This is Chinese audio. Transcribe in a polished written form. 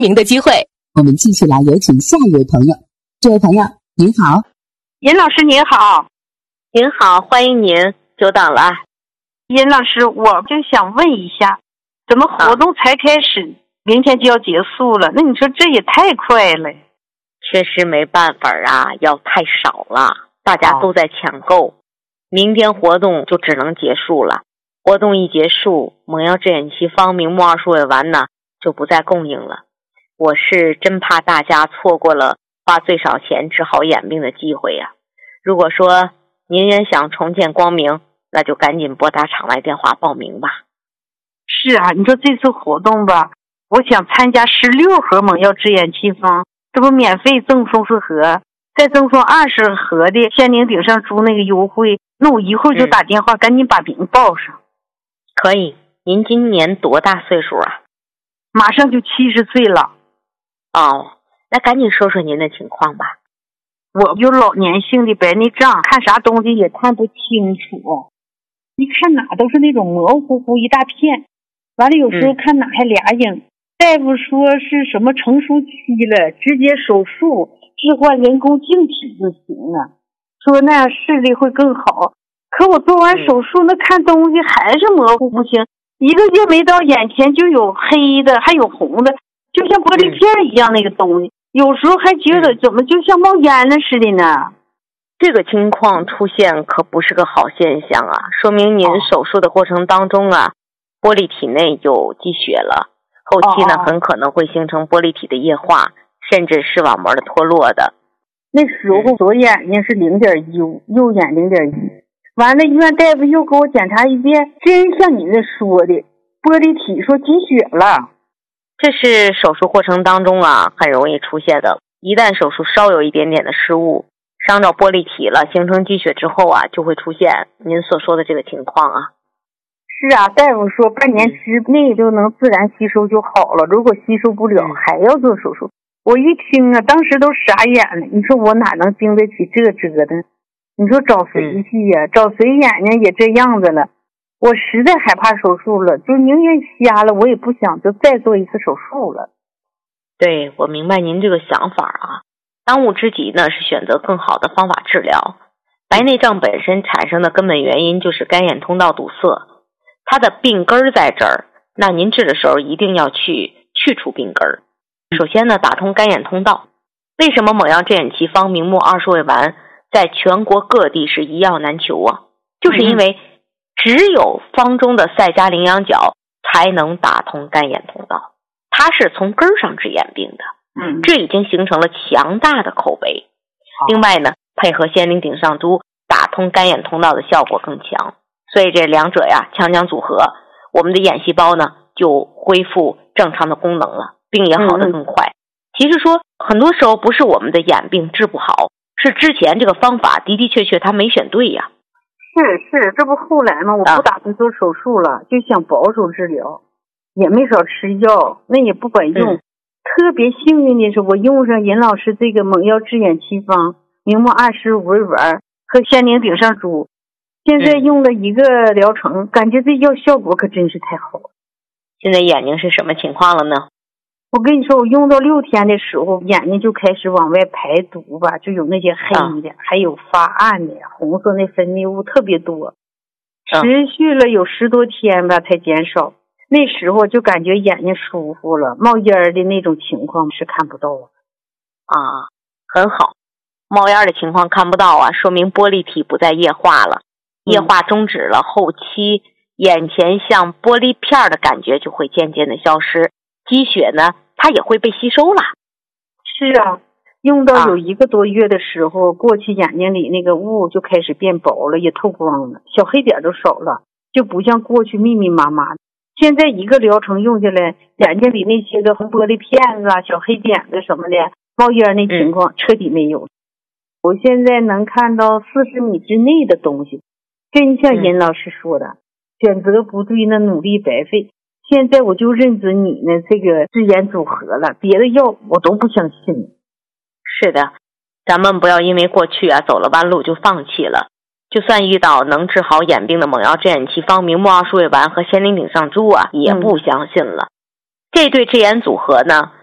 名的机会。 我们继续来有请下一位朋友。这位朋友您好。 尹老师您好。 您好，欢迎您，久等了。 尹老师，我就想问一下，怎么活动才开始，明天就要结束了？那你说这也太快了。 确实没办法啊，药太少了，大家都在抢购，明天活动就只能结束了。活动一结束，蒙药制眼奇方明目2数位丸呢就不再供应了。我是真怕大家错过了花最少钱治好眼病的机会呀。如果说您也想重见光明，那就赶紧拨打场外电话报名吧。 是啊，你说这次活动吧，我想参加16盒蒙药制眼奇方，这不免费赠送10盒，再赠送20盒的仙灵顶上珠那个优惠，那我一会儿就打电话，赶紧把名报上。 可以。您今年多大岁数啊？ 马上就70岁了。 哦，那赶紧说说您的情况吧。 我有老年性的白内障，看啥东西也看不清楚，一看哪都是那种模糊糊一大片，完了有时候看哪还俩影。大夫说是什么成熟期了，直接手术置换人工晶体就行了，说那样视力会更好。可我做完手术，那看东西还是模糊不清，一个月没到眼前就有黑的还有红的，就像玻璃片一样那个东西，有时候还觉得怎么就像冒烟了似的呢。 这个情况出现可不是个好现象啊，说明您手术的过程当中啊，玻璃体内有积血了，后期呢很可能会形成玻璃体的液化，甚至视网膜的脱落的。 那时候左眼睛是0.1，右眼0.1，完了医院大夫又给我检查一遍，真像你那说的，玻璃体说积血了。 这是手术过程当中啊很容易出现的，一旦手术稍有一点点的失误，伤着玻璃体了，形成积血之后啊，就会出现您所说的这个情况啊。 是啊，大夫说半年之内就能自然吸收就好了，如果吸收不了还要做手术。我一听啊，当时都傻眼了，你说我哪能经得起这个折腾？你说找谁去呀？找谁眼睛也这样子了，我实在害怕手术了，就宁愿瞎了，我也不想就再做一次手术了。 对，我明白您这个想法啊。当务之急呢是选择更好的方法治疗。白内障本身产生的根本原因就是干眼通道堵塞，它的病根在这儿，那您治的时候一定要去除病根。首先呢，打通干眼通道。为什么蒙药制眼奇方明目2数位丸在全国各地是一药难求啊？就是因为只有方中的赛迦羚羊角才能打通干眼通道，它是从根上治眼病的。这已经形成了强大的口碑。另外呢，配合仙灵顶上珠，打通干眼通道的效果更强。所以这两者呀强强组合，我们的眼细胞呢就恢复正常的功能了，病也好得更快。其实说很多时候不是我们的眼病治不好，是之前这个方法的确它没选对呀。 是，这不后来嘛，我不打算做手术了，就想保守治疗，也没少吃药，那也不管用。特别幸运的是，我用上尹老师这个蒙药制眼奇方明目2数位丸和仙灵顶上珠，现在用了一个疗程，感觉这药效果可真是太好了。 现在眼睛是什么情况了呢？ 我跟你说，我用到6天的时候，眼睛就开始往外排毒吧，就有那些黑的，还有发暗的，红色那分泌物特别多，持续了有10多天吧才减少。那时候就感觉眼睛舒服了，冒烟的那种情况是看不到了。 很好，冒烟的情况看不到啊，说明玻璃体不再液化了，液化终止了，后期眼前像玻璃片的感觉就会渐渐的消失，积血呢它也会被吸收了。 是啊，用到有1个多月的时候，过去眼睛里那个雾就开始变薄了，也透光了，小黑点都少了，就不像过去密密麻麻的。现在一个疗程用下来，眼睛里那些个红玻璃片子啊、小黑点子什么的冒烟那情况彻底没有。我现在能看到40米之内的东西，真像尹老师说的，选择不对那努力白费。现在我就认准你呢这个制眼组合了，别的药我都不相信。 是的，咱们不要因为过去走了弯路就放弃了。就算遇到能治好眼病的蒙药制眼奇方明目2数位丸和仙灵顶上珠也不相信了。这对制眼组合呢，